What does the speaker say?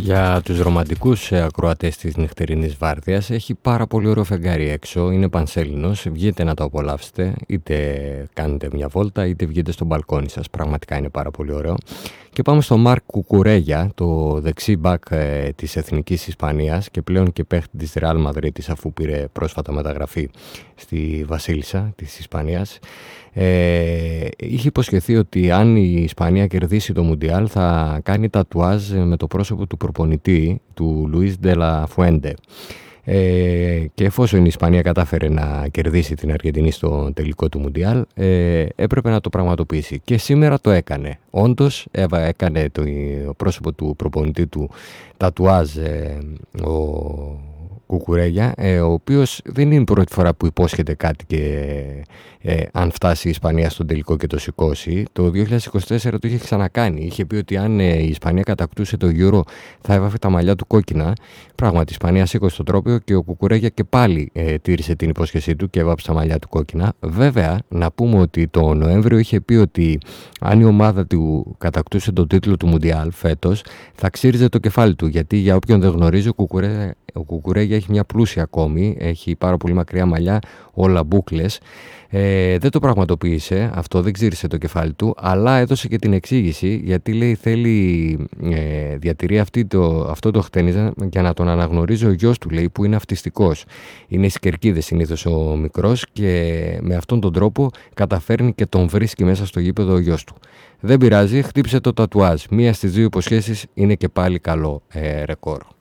Για τους ρομαντικούς ακροατές της νυχτερινής βάρδιας έχει πάρα πολύ ωραίο φεγγάρι έξω, είναι πανσέλινος, βγείτε να το απολαύσετε, είτε κάνετε μια βόλτα είτε βγείτε στο μπαλκόνι σας, πραγματικά είναι πάρα πολύ ωραίο. Και πάμε στο Μάρκ Κουκουρέγια, το δεξί μπακ της Εθνικής Ισπανίας και πλέον και παίχτη της Ρεάλ Μαδρίτης, αφού πήρε πρόσφατα μεταγραφή στη Βασίλισσα της Ισπανίας. Είχε υποσχεθεί ότι αν η Ισπανία κερδίσει το Μουντιάλ θα κάνει τατουάζ με το πρόσωπο του προπονητή του Λουίς ντε λα Φουέντε. Και εφόσον η Ισπανία κατάφερε να κερδίσει την Αργεντινή στο τελικό του Μουντιάλ, έπρεπε να το πραγματοποιήσει και σήμερα το έκανε. Όντως έκανε το πρόσωπο του προπονητή του τατουάζ ο Κουκουρέγια, ο οποίος δεν είναι η πρώτη φορά που υπόσχεται κάτι και αν φτάσει η Ισπανία στον τελικό και το σηκώσει. Το 2024 το είχε ξανακάνει. Είχε πει ότι αν η Ισπανία κατακτούσε το Euro θα έβαφε τα μαλλιά του κόκκινα. Πράγματι η Ισπανία σήκωσε το τρόπαιο και ο Κουκουρέγια και πάλι τήρησε την υπόσχεσή του και έβαψε τα μαλλιά του κόκκινα. Βέβαια να πούμε ότι το Νοέμβριο είχε πει ότι αν η ομάδα του κατακτούσε τον τίτλο του Μουντιάλ φέτος θα ξύριζε το κεφάλι του, γιατί για όποιον δεν γνωρίζει ο Κουκουρέγια έχει μια πλούσια κόμη, έχει πάρα πολύ μακριά μαλλιά, όλα μπούκλες. Δεν το πραγματοποίησε, αυτό δεν ξύρισε το κεφάλι του, αλλά έδωσε και την εξήγηση, γιατί λέει θέλει διατηρεί αυτό το χτένιζα για να τον αναγνωρίζει ο γιος του, λέει, που είναι αυτιστικός. Είναι στις κερκίδες συνήθως ο μικρός και με αυτόν τον τρόπο καταφέρνει και τον βρίσκει μέσα στο γήπεδο ο γιος του. Δεν πειράζει, χτύπησε το τατουάζ. Μία στις δύο υποσχέσεις είναι και πάλι καλό ρεκόρ.